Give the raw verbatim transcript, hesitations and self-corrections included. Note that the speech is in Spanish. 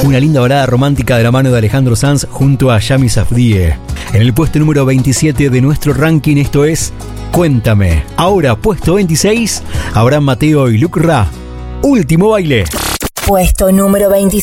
Una linda balada romántica de la mano de Alejandro Sanz junto a Yami Safdie. En el puesto número veintisiete de nuestro ranking, esto es Cuéntame. Ahora, puesto veintiséis, Abraham Mateo y Luke Ra. Último baile. Puesto número veintiséis.